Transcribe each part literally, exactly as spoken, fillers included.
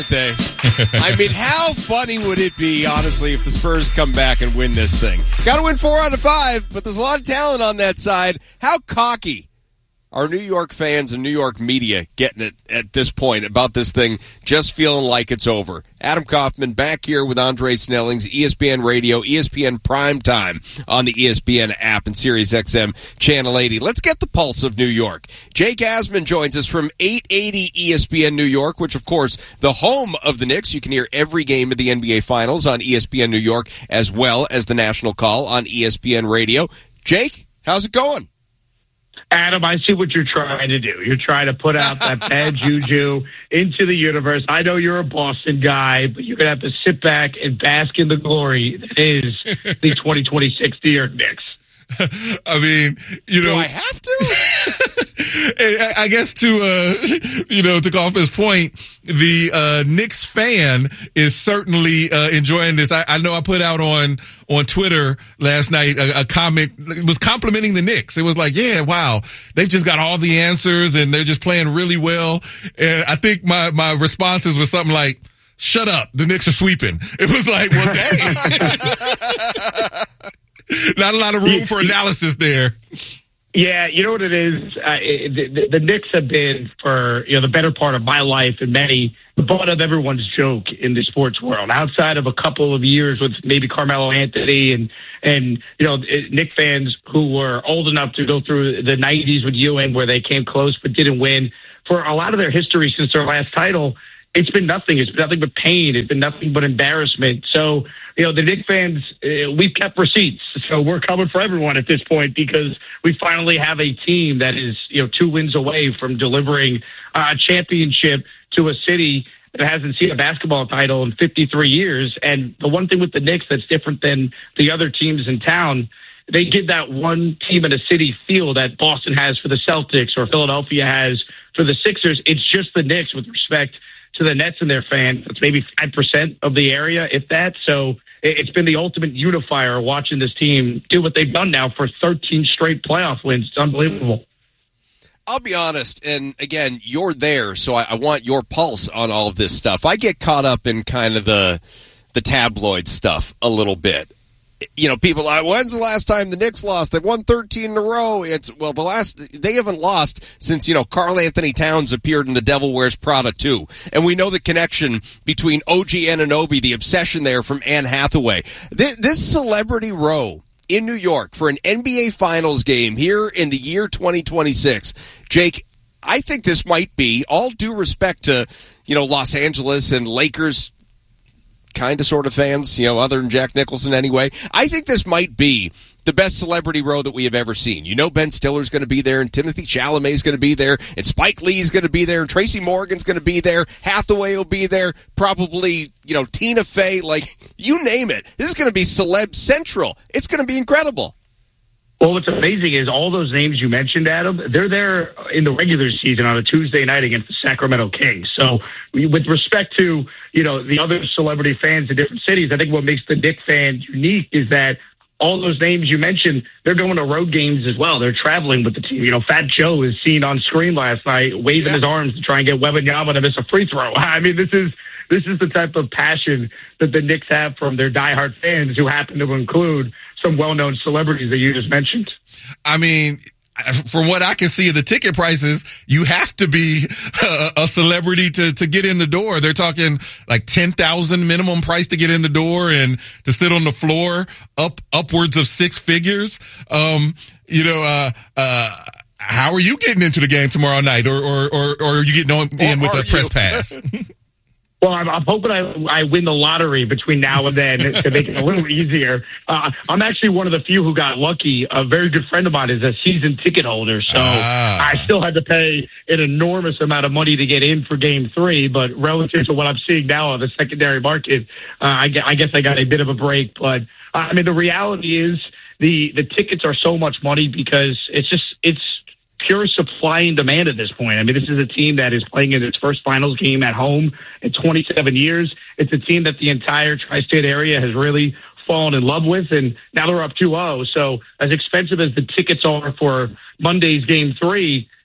They. I mean, how funny would it be, honestly, if the Spurs come back and win this thing? Got to win four out of five, but there's a lot of talent on that side. How cocky are New York fans and New York media getting it at this point about this thing just feeling like it's over? Adam Kaufman back here with Andre Snellings, E S P N Radio, E S P N Primetime on the E S P N app and Sirius X M Channel eighty. Let's get the pulse of New York. Jake Asman joins us from eight eighty E S P N New York, which, of course, the home of the Knicks. You can hear every game of the N B A Finals on E S P N New York, as well as the national call on E S P N Radio. Jake, how's it going? Adam, I see what you're trying to do. You're trying to put out that bad juju into the universe. I know you're a Boston guy, but you're going to have to sit back and bask in the glory that is the twenty twenty-six New York Knicks. I mean, you know, do I have to? I guess to, uh, you know, to Kaufman's point, the, uh, Knicks fan is certainly, uh, enjoying this. I, I know I put out on, on Twitter last night a, a comment. It was complimenting the Knicks. It was like, yeah, wow, they've just got all the answers and they're just playing really well. And I think my, my responses was something like, shut up, the Knicks are sweeping. It was like, well, dang. Not a lot of room for analysis there. Yeah, you know what it is? Uh, it, the, the Knicks have been, for you know, the better part of my life and many, the butt of everyone's joke in the sports world. Outside of a couple of years with maybe Carmelo Anthony and, and you know, Knicks fans who were old enough to go through the nineties with Ewing where they came close but didn't win. For a lot of their history since their last title, it's been nothing. It's been nothing but pain. It's been nothing but embarrassment. So, you know, the Knicks fans, uh, we've kept receipts. So we're coming for everyone at this point because we finally have a team that is, you know, two wins away from delivering a championship to a city that hasn't seen a basketball title in fifty-three years. And the one thing with the Knicks that's different than the other teams in town, they give that one team in a city feel that Boston has for the Celtics or Philadelphia has for the Sixers. It's just the Knicks with respect to the Nets and their fans. It's maybe five percent of the area, if that. So it's been the ultimate unifier watching this team do what they've done now for thirteen straight playoff wins. It's unbelievable. I'll be honest, and again, you're there, so I, I want your pulse on all of this stuff. I get caught up in kind of the the tabloid stuff a little bit. You know, people are, when's the last time the Knicks lost? They won thirteen in a row. It's, well, the last, they haven't lost since, you know, Karl Anthony Towns appeared in The Devil Wears Prada two. And we know the connection between O G Anunoby, the obsession there from Anne Hathaway. This, this celebrity row in New York for an N B A Finals game here in the year twenty twenty-six. Jake, I think this might be, all due respect to, you know, Los Angeles and Lakers kind of sort of fans, you know, other than Jack Nicholson anyway. I think this might be the best celebrity row that we have ever seen. You know, Ben Stiller's going to be there, and Timothy Chalamet's going to be there, and Spike Lee's going to be there, and Tracy Morgan's going to be there, Hathaway will be there, probably, you know, Tina Fey, like, you name it. This is going to be celeb central. It's going to be incredible. Well, what's amazing is all those names you mentioned, Adam, they're there in the regular season on a Tuesday night against the Sacramento Kings. So with respect to, you know, the other celebrity fans in different cities, I think what makes the Knicks fan unique is that all those names you mentioned, they're going to road games as well. They're traveling with the team. You know, Fat Joe is seen on screen last night waving yeah. his arms to try and get Wembanyama to miss a free throw. I mean, this is this is the type of passion that the Knicks have from their diehard fans, who happen to include some well-known celebrities that you just mentioned. I mean, from what I can see of the ticket prices, you have to be a, a celebrity to, to get in the door. They're talking like ten thousand minimum price to get in the door, and to sit on the floor up upwards of six figures. Um, you know, uh, uh, how are you getting into the game tomorrow night, or or or, or are you getting on in with a press pass? Well, I'm, I'm hoping I, I win the lottery between now and then to make it a little easier. Uh, I'm actually one of the few who got lucky. A very good friend of mine is a season ticket holder, so ah. I still had to pay an enormous amount of money to get in for Game Three. But relative to what I'm seeing now on the secondary market, uh, I, I guess I got a bit of a break. But uh, I mean, the reality is the the tickets are so much money because it's just it's. pure supply and demand at this point. I mean, this is a team that is playing in its first finals game at home in twenty-seven years. It's a team that the entire tri-state area has really fallen in love with, and now they're up two oh. So as expensive as the tickets are for Monday's game three,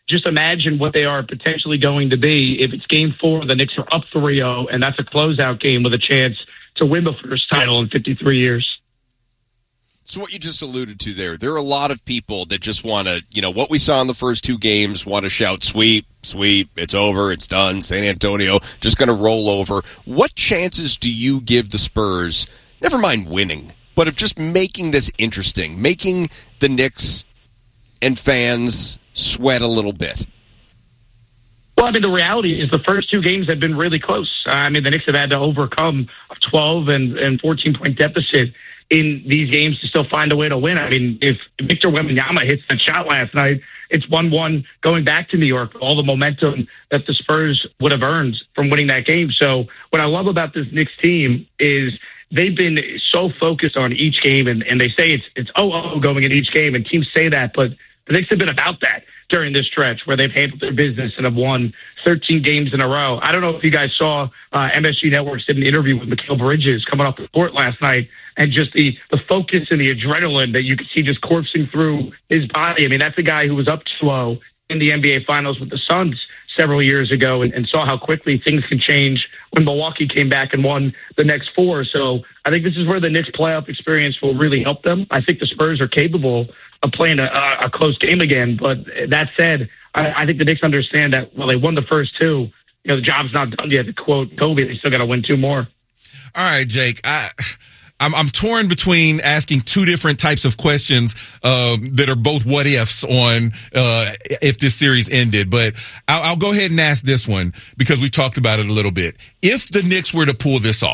just imagine what they are potentially going to be if it's game four, the Knicks are up three oh, and that's a closeout game with a chance to win the first title in fifty-three years. So what you just alluded to there, there are a lot of people that just want to, you know, what we saw in the first two games, want to shout, sweep, sweep, it's over, it's done, San Antonio just going to roll over. What chances do you give the Spurs, never mind winning, but of just making this interesting, making the Knicks and fans sweat a little bit? Well, I mean, the reality is the first two games have been really close. I mean, the Knicks have had to overcome a twelve and, and fourteen-point deficit in these games to still find a way to win. I mean, if Victor Wembanyama hits that shot last night, it's one one going back to New York, all the momentum that the Spurs would have earned from winning that game. So what I love about this Knicks team is they've been so focused on each game, and, and they say it's it's oh oh going in each game, and teams say that, but the Knicks have been about that during this stretch where they've handled their business and have won thirteen games in a row. I don't know if you guys saw uh, M S G Networks did an interview with Mikal Bridges coming off the court last night, and just the, the focus and the adrenaline that you could see just coursing through his body. I mean, that's a guy who was up two oh in the N B A Finals with the Suns several years ago and, and saw how quickly things can change when Milwaukee came back and won the next four. So I think this is where the Knicks playoff experience will really help them. I think the Spurs are capable of playing a, a close game again. But that said, I, I think the Knicks understand that while they won the first two, you know, the job's not done yet. To quote Kobe, they still got to win two more. All right, Jake. I, I'm, I'm torn between asking two different types of questions uh, that are both what ifs on uh, if this series ended. But I'll, I'll go ahead and ask this one because we talked about it a little bit. If the Knicks were to pull this off,